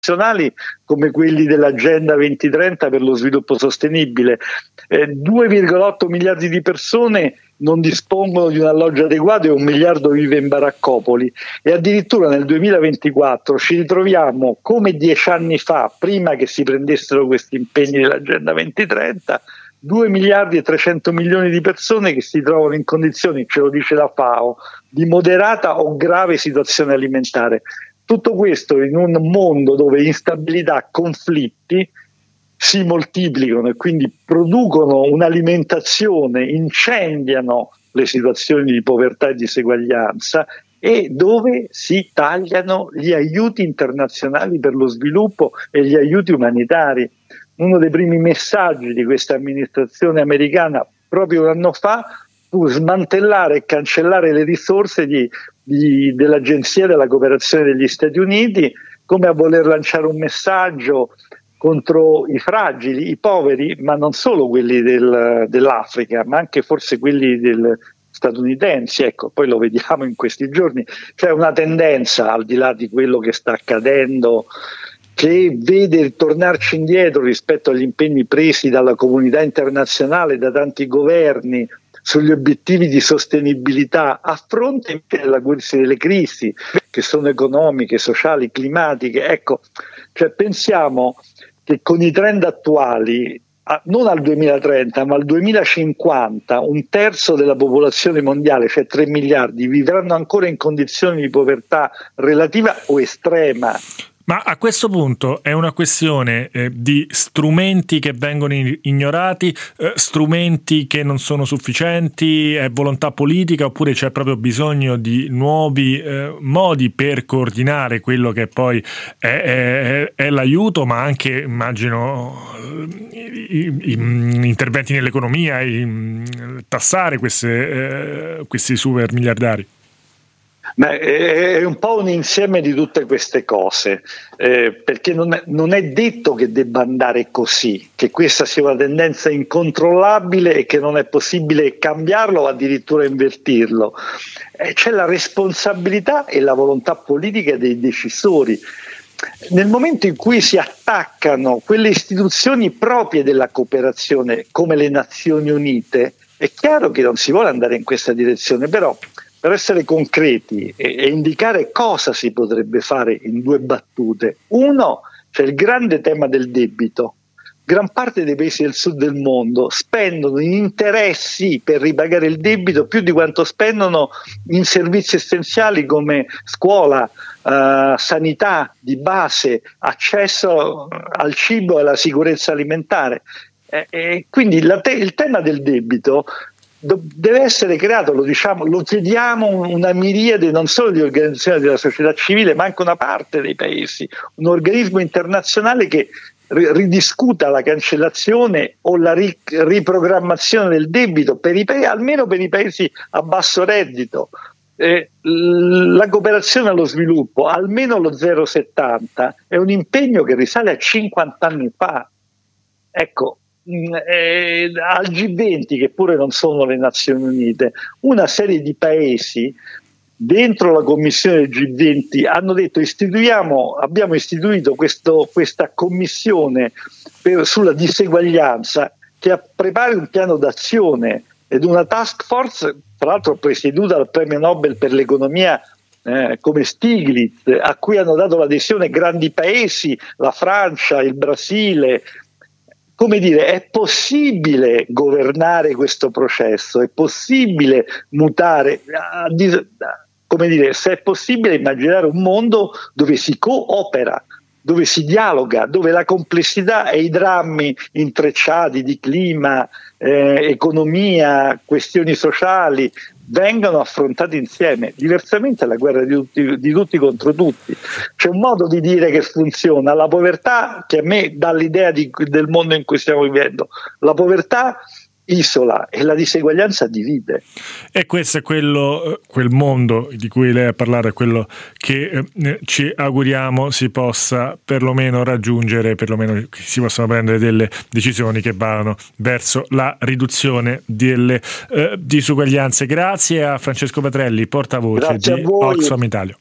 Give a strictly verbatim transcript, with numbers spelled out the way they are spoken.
come quelli dell'Agenda duemilatrenta per lo sviluppo sostenibile. Eh, due virgola otto miliardi di persone non dispongono di un alloggio adeguato e un miliardo vive in baraccopoli, e addirittura nel duemilaventiquattro ci ritroviamo come dieci anni fa, prima che si prendessero questi impegni dell'Agenda duemilatrenta, due miliardi e trecento milioni di persone che si trovano in condizioni, ce lo dice la FAO, di moderata o grave situazione alimentare. Tutto questo in un mondo dove instabilità, conflitti si moltiplicano e quindi producono un'alimentazione, incendiano le situazioni di povertà e diseguaglianza, e dove si tagliano gli aiuti internazionali per lo sviluppo e gli aiuti umanitari. Uno dei primi messaggi di questa amministrazione americana proprio un anno fa fu smantellare e cancellare le risorse di, di, dell'Agenzia della Cooperazione degli Stati Uniti, come a voler lanciare un messaggio contro i fragili, i poveri, ma non solo quelli del, dell'Africa, ma anche forse quelli del, statunitensi. Ecco, poi lo vediamo in questi giorni. C'è una tendenza, al di là di quello che sta accadendo, che vede tornarci indietro rispetto agli impegni presi dalla comunità internazionale, da tanti governi, sugli obiettivi di sostenibilità, a fronte della, delle crisi che sono economiche, sociali, climatiche. Ecco, cioè pensiamo che con i trend attuali, non al duemilatrenta ma al duemilacinquanta, un terzo della popolazione mondiale, cioè tre miliardi, vivranno ancora in condizioni di povertà relativa o estrema. Ma a questo punto è una questione eh, di strumenti che vengono ignorati, eh, strumenti che non sono sufficienti, è volontà politica, oppure c'è proprio bisogno di nuovi eh, modi per coordinare quello che poi è, è, è l'aiuto, ma anche, immagino, i, i, i interventi nell'economia, i, tassare queste, eh, questi super miliardari? Beh, è un po' un insieme di tutte queste cose, eh, perché non è, non è detto che debba andare così, che questa sia una tendenza incontrollabile e che non è possibile cambiarlo o addirittura invertirlo. Eh, c'è la responsabilità e la volontà politica dei decisori. Nel momento in cui si attaccano quelle istituzioni proprie della cooperazione, come le Nazioni Unite, è chiaro che non si vuole andare in questa direzione, però per essere concreti e, e indicare cosa si potrebbe fare in due battute. Uno, c'è il grande tema del debito. Gran parte dei paesi del sud del mondo spendono in interessi per ripagare il debito più di quanto spendono in servizi essenziali come scuola, eh, sanità di base, accesso al cibo e alla sicurezza alimentare. E, e quindi la te- il tema del debito deve essere creato, lo diciamo, lo chiediamo una miriade non solo di organizzazioni della società civile, ma anche una parte dei paesi, un organismo internazionale che ridiscuta la cancellazione o la ri- riprogrammazione del debito per i pa- almeno per i paesi a basso reddito. Eh, la cooperazione allo sviluppo, almeno lo zero virgola settanta, è un impegno che risale a cinquanta anni fa. Ecco, Eh, al G venti, che pure non sono le Nazioni Unite, una serie di paesi dentro la commissione del G venti hanno detto istituiamo, abbiamo istituito questo, questa commissione per, sulla diseguaglianza, che prepari un piano d'azione ed una task force, tra l'altro presieduta dal premio Nobel per l'economia Eh, come Stiglitz, a cui hanno dato l'adesione grandi paesi, la Francia, il Brasile. Come dire, è possibile governare questo processo, è possibile mutare, come dire, se è possibile immaginare un mondo dove si coopera, dove si dialoga, dove la complessità e i drammi intrecciati di clima, eh, economia, questioni sociali vengano affrontati insieme. Diversamente è la guerra di tutti, di tutti contro tutti. C'è un modo di dire che funziona: la povertà, che a me dà l'idea di, del mondo in cui stiamo vivendo, la povertà isola e la diseguaglianza divide. E questo è quello, quel mondo di cui lei ha parlato, è quello che eh, ci auguriamo si possa perlomeno raggiungere, perlomeno che si possano prendere delle decisioni che vadano verso la riduzione delle eh, disuguaglianze. Grazie a Francesco Petrelli, portavoce Grazie di a voi. Oxfam Italia.